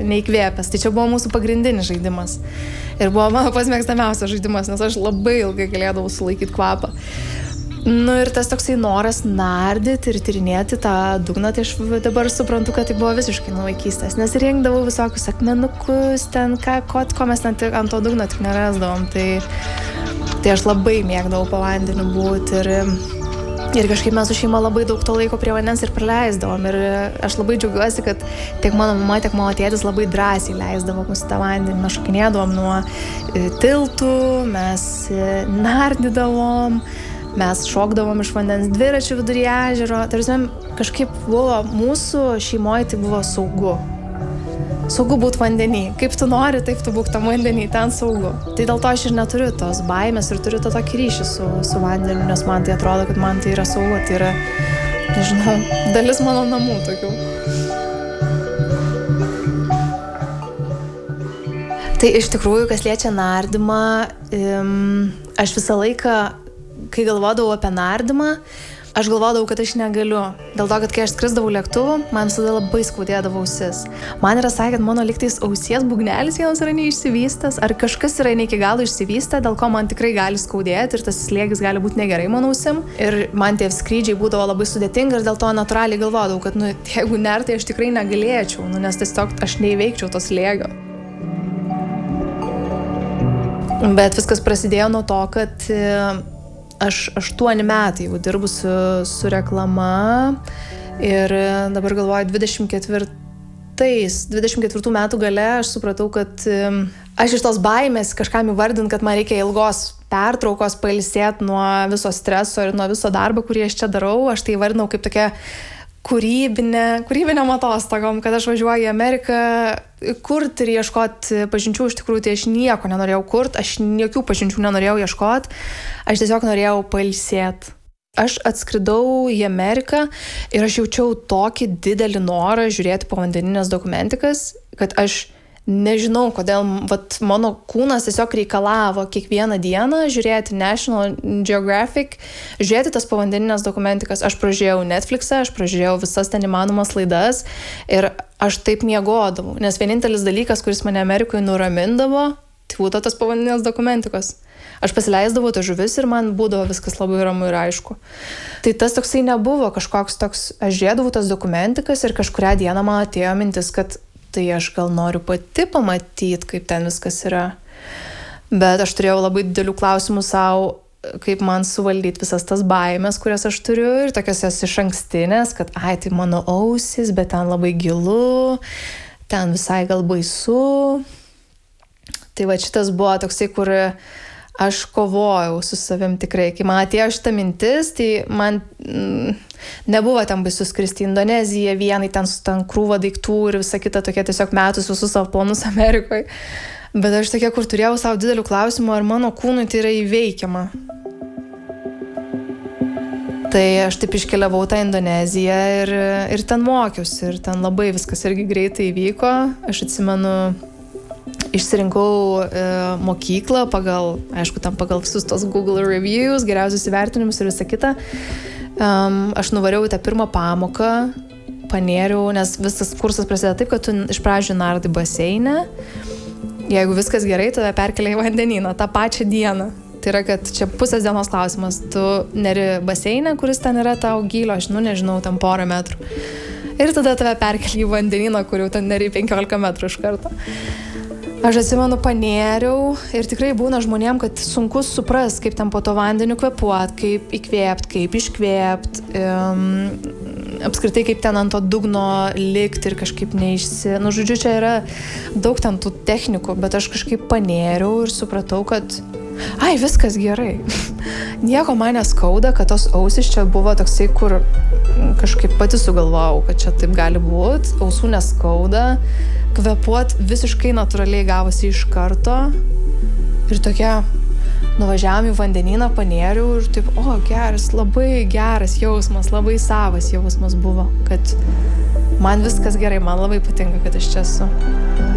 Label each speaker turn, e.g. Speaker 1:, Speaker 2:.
Speaker 1: neįkvėpęs. Tai čia buvo mūsų pagrindinis žaidimas. Ir buvo mano pats mėgstamiausias žaidimas, nes aš labai ilgai galėdavau sulaikyti kvapą. Nu ir tas toksai noras nardyti ir tyrinėti tą dugną, tai aš dabar suprantu, kad tai buvo visiškai nuo vaikystės, nes rinkdavau visokius akmenukus, ten ko mes ten ant to dugno tik nerasdavom. Tai aš labai mėgdavau po vandeniu būti ir kažkaip mes su šeima labai daug to laiko prie vandens ir praleisdavom. Ir aš labai džiaugiuosi, kad tiek mano mama, tiek mano tėtis labai drąsiai leisdavo mus tą vandenį. Mes šokinėdavom nuo tiltų, mes nardydavom, mes šokdavom iš vandens dviračių vidury ežero. Tarsi kažkaip buvo mūsų šeimoje, tai buvo saugu. Saugu būt vandenį. Kaip tu nori, taip tu būk tam vandenį, ten saugu. Tai dėl to aš ir neturiu tos baimės ir turiu tą tokį ryšį su vandeniu, nes man tai atrodo, kad man tai yra saugu, tai yra, nežinau, dalis mano namų tokių. Tai iš tikrųjų, kas liečia nardymą, aš visą laiką, kai galvodavau apie nardymą, aš galvodavau, kad aš negaliu. Dėl to, kad kai aš skrisdavau lėktuvu, man visada labai skaudėdavo ausis. Man yra sakę, kad mano lygtais ausies būgnelis vienas yra neišsivystęs, ar kažkas yra ne iki galo išsivystę, dėl ko man tikrai gali skaudėti ir tas slėgis gali būti negerai mano ausim. Ir man tie skrydžiai būdavo labai sudėtingi ir dėl to natūraliai galvodavau, kad jeigu nertai aš tikrai negalėčiau, nes tiesiog aš neįveikčiau to slėgio. Bet viskas prasidėjo nuo to, kad aš 8 metai jau dirbu su reklama ir dabar galvoju 24 metų gale aš supratau, kad aš iš tos baimės kažkam įvardint, kad man reikia ilgos pertraukos pailsėti nuo viso streso ir nuo viso darbo, kurį aš čia darau. Aš tai įvardinau kaip tokia kūrybinėm atostogom, kad aš važiuoju į Ameriką kurti ir ieškoti pažinčių. Iš tikrųjų, tai aš nieko nenorėjau kurti, aš jokių pažinčių nenorėjau ieškoti, aš tiesiog norėjau pailsėti. Aš atskridau į Ameriką ir aš jaučiau tokį didelį norą žiūrėti povandeninės dokumentikas, kad aš nežinau, kodėl mano kūnas tiesiog reikalavo kiekvieną dieną žiūrėti National Geographic, žiūrėti tas povandeninės dokumentikas. Aš pražiūrėjau Netflixą, aš pražiūrėjau visas ten įmanomas laidas ir aš taip miegodavau, nes vienintelis dalykas, kuris mane Amerikoje nuramindavo, tai būtų tas povandeninės dokumentikos. Aš pasileisdavau tą žuvis ir man būdavo viskas labai ramu ir aišku. Tai tas toksai nebuvo kažkoks toks, aš žiūrėdavau tas dokumentikas ir kažkurią dieną man atėjo mintis, kad tai aš gal noriu pati pamatyti, kaip ten viskas yra. Bet aš turėjau labai didelių klausimų savo, kaip man suvaldyti visas tas baimės, kurias aš turiu ir tokias jas išankstinės, kad tai mano ausis, bet ten labai gilu, ten visai gal baisu. Tai va šitas buvo toksai, kur aš kovojau su savim tikrai. Kai man atėjo šita mintis, tai man nebuvo ten baisu skristi į Indoneziją, vienai ten su ten krūva daiktų ir visa kita tokia tiesiog metus visus savo planus Amerikoje. Bet aš tokia, kur turėjau savo didelių klausimų, ar mano kūnui tai yra įveikiama. Tai aš taip iškeliavau tą Indoneziją ir ten mokiausi ir ten labai viskas irgi greitai įvyko. Aš atsimenu, išsirinkau mokyklą pagal visus tos Google reviews, geriausius įvertinimus ir visą kitą. Aš nuvariau į tą pirmą pamoką, panėriau, nes visas kursas prasideda taip, kad tu iš pradžių nardai baseine. Jeigu viskas gerai, tave perkelia į vandenyną tą pačią dieną. Tai yra, kad čia pusės dienos klausimas. Tu neri baseine, kuris ten yra tau gylio, aš nežinau, ten 1 metrų. Ir tada tave perkelia į vandenyną, kur jau ten neri 15 metrų iš karto. Aš atsimenu, panėriau ir tikrai būna žmonėm, kad sunku supras, kaip ten po to vandeniu kvėpuot, kaip įkvėpt, kaip iškvėpt, apskritai kaip ten ant to dugno likt ir kažkaip žodžiu, čia yra daug ten tų technikų, bet aš kažkaip panėriau ir supratau, kad viskas gerai. Nieko man neskauda, kad tos ausis čia buvo toksai, kur kažkaip pati sugalvojau, kad čia taip gali būti, ausų neskauda. Kvėpuot visiškai natūraliai gavosi iš karto ir tokia nuvažiavom į vandenyną, panėriau ir taip, geras, labai geras jausmas, labai savas jausmas buvo, kad man viskas gerai, man labai patinka, kad aš čia esu.